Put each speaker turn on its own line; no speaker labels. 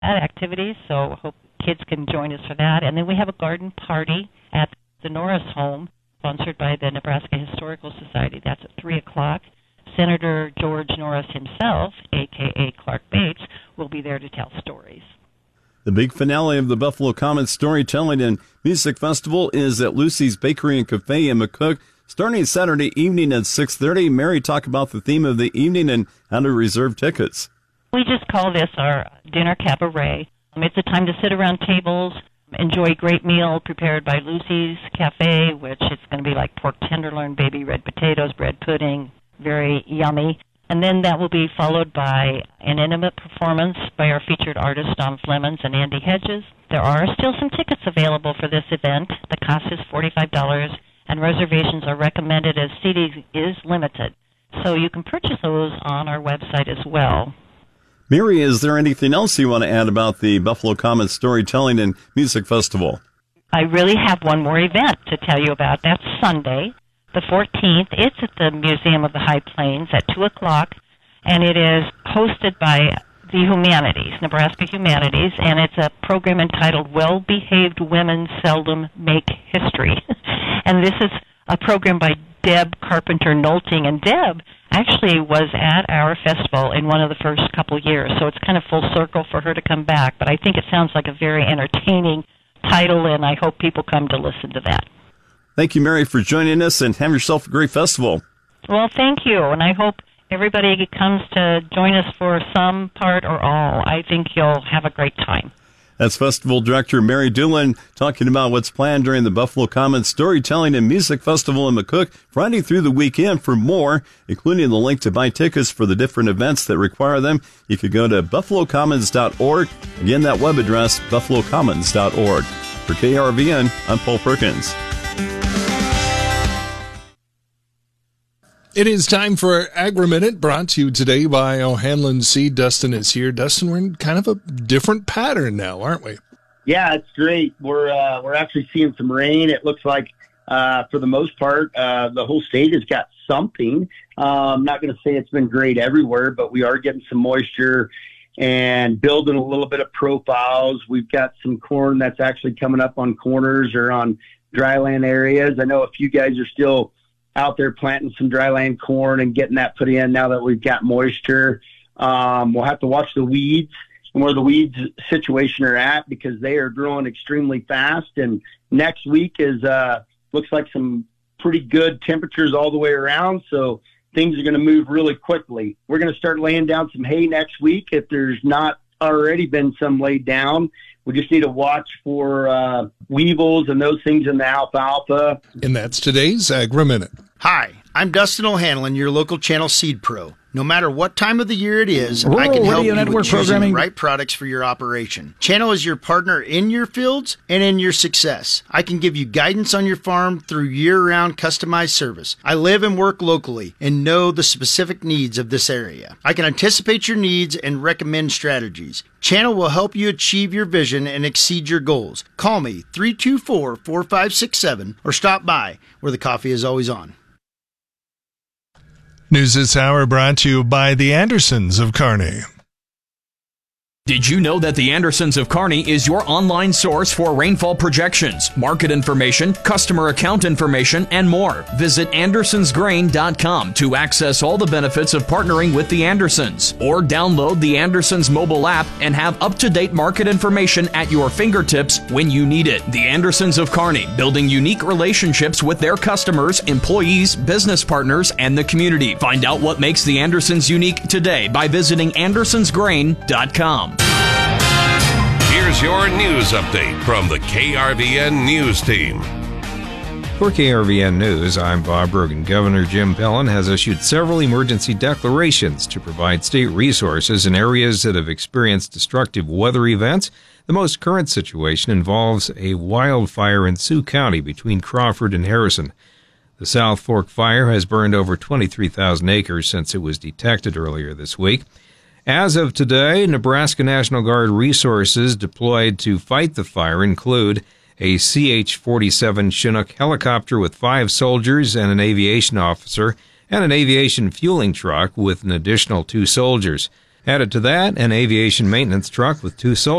activities, so hope kids can join us for that. And then we have a garden party at the Norris home, sponsored by the Nebraska Historical Society. That's at 3 o'clock. Senator George Norris himself, a.k.a. Clark Bates, will be there to tell stories.
The big finale of the Buffalo Common Storytelling and Music Festival is at Lucy's Bakery and Cafe in McCook, starting Saturday evening at 6:30. Mary, talk about the theme of the evening and how to reserve tickets.
We just call this our dinner cabaret. It's a time to sit around tables, enjoy a great meal prepared by Lucy's Cafe, which is going to be like pork tenderloin, baby red potatoes, bread pudding, very yummy. And then that will be followed by an intimate performance by our featured artists, Don Flemons and Andy Hedges. There are still some tickets available for this event. The cost is $45, and reservations are recommended as seating is limited. So you can purchase those on our website as well.
Mary, is there anything else you want to add about the Buffalo Common Storytelling and Music Festival?
I really have one more event to tell you about. That's Sunday, the 14th. It's at the Museum of the High Plains at 2 o'clock, and it is hosted by the Humanities, Nebraska Humanities, and it's a program entitled Well-Behaved Women Seldom Make History. And this is a program by Deb Carpenter-Nolting, and Deb actually was at our festival in one of the first couple years, so it's kind of full circle for her to come back, but I think it sounds like a very entertaining title, and I hope people come to listen to that.
Thank you, Mary, for joining us, and have yourself a great festival.
Well, thank you, and I hope everybody comes to join us for some part or all. I think you'll have a great time.
That's Festival Director Mary Doolin talking about what's planned during the Buffalo Common Storytelling and Music Festival in McCook Friday through the weekend. For more, including the link to buy tickets for the different events that require them, you could go to buffalocommons.org. Again, that web address, buffalocommons.org. For KRVN, I'm Paul Perkins.
It is time for Agri-Minute, brought to you today by O'Hanlon Seed. Dustin is here. Dustin, we're in kind of a different pattern now, aren't we?
Yeah, it's great. We're actually seeing some rain. It looks like, for the most part, the whole state has got something. I'm not going to say it's been great everywhere, but we are getting some moisture and building a little bit of profiles. We've got some corn that's actually coming up on corners or on dryland areas. I know a few guys are still out there planting some dryland corn and getting that put in now that we've got moisture. We'll have to watch the weeds and where the weeds situation are at, because they are growing extremely fast. And next week is looks like some pretty good temperatures all the way around, so things are going to move really quickly. We're going to start laying down some hay next week if there's not already been some laid down. We just need to watch for weevils and those things in the alfalfa.
And that's today's Agri-Minute.
Hi, I'm Dustin O'Hanlon, your local Channel Seed Pro. No matter what time of the year it is, I can help you with choosing the right products for your operation. Channel is your partner in your fields and in your success. I can give you guidance on your farm through year-round customized service. I live and work locally and know the specific needs of this area. I can anticipate your needs and recommend strategies. Channel will help you achieve your vision and exceed your goals. Call me 324-4567 or stop by where the coffee is always on.
News this hour brought to you by the Andersons of Kearney.
Did you know that the Andersons of Kearney is your online source for rainfall projections, market information, customer account information, and more? Visit AndersonsGrain.com to access all the benefits of partnering with the Andersons, or download the Andersons mobile app and have up-to-date market information at your fingertips when you need it. The Andersons of Kearney, building unique relationships with their customers, employees, business partners, and the community. Find out what makes the Andersons unique today by visiting AndersonsGrain.com.
Here's your news update from the KRVN News Team.
For KRVN News, I'm Bob Brogan. Governor Jim Pellin has issued several emergency declarations to provide state resources in areas that have experienced destructive weather events. The most current situation involves a wildfire in Sioux County between Crawford and Harrison. The South Fork fire has burned over 23,000 acres since it was detected earlier this week. As of today, Nebraska National Guard resources deployed to fight the fire include a CH-47 Chinook helicopter with 5 soldiers and an aviation officer, and an aviation fueling truck with an additional 2 soldiers. Added to that, an aviation maintenance truck with 2 soldiers